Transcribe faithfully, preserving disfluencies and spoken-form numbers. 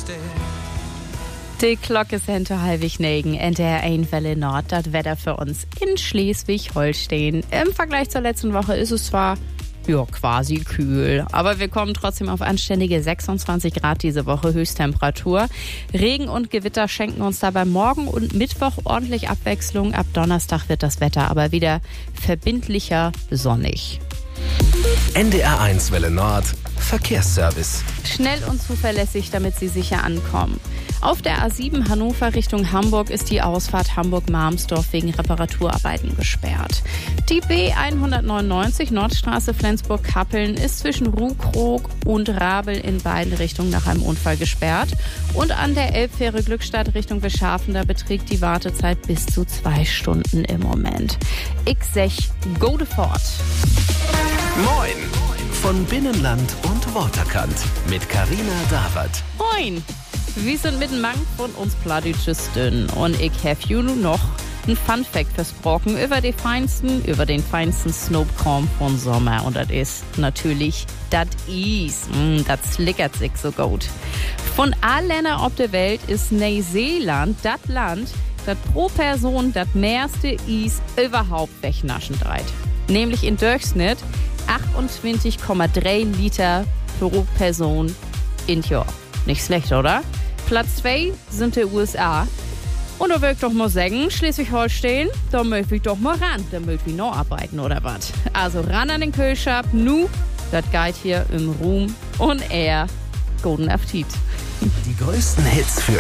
Die Glocke ist hinter Halbig-Negen, in der Einwelle Nord, das Wetter für uns in Schleswig-Holstein. Im Vergleich zur letzten Woche ist es zwar ja, quasi kühl, aber wir kommen trotzdem auf anständige sechsundzwanzig Grad diese Woche Höchsttemperatur. Regen und Gewitter schenken uns dabei morgen und Mittwoch ordentlich Abwechslung. Ab Donnerstag wird das Wetter aber wieder verbindlicher sonnig. N D R eins Welle Nord Verkehrsservice. Schnell und zuverlässig, damit Sie sicher ankommen. Auf der A sieben Hannover Richtung Hamburg ist die Ausfahrt Hamburg-Marmsdorf wegen Reparaturarbeiten gesperrt. Die B hundertneunundneunzig Nordstraße Flensburg-Kappeln ist zwischen Ruhkrog und Rabel in beiden Richtungen nach einem Unfall gesperrt. Und an der Elbfähre Glückstadt Richtung Beschhafen, da beträgt die Wartezeit bis zu zwei Stunden im Moment. Ich sech, go de fort. Moin! Von Binnenland und Waterkant mit Carina Dawert. Moin! Wir sind mit dem Mann von uns Plattdütschisten und ich have you noch ein Fun-Fact versprochen über die feinsten, über den feinsten Snowcomb von Sommer. Und das ist natürlich das Eis. Mm, das slickert sich so gut. Von allen Ländern auf der Welt ist Neuseeland das Land, das pro Person das meiste Eis überhaupt wegnaschen dreht. Nämlich in Durchschnitt achtundzwanzig Komma drei Liter pro Person in Jahr. Nicht schlecht, oder? Platz zwei sind die U S A. Und da will ich doch mal sagen, Schleswig-Holstein, da möchte ich doch mal ran. Da möchte ich noch arbeiten, oder was? Also ran an den Kühlschrank, nu, das geht hier im Ruhm und Air. Golden Appetit. Die größten Hits für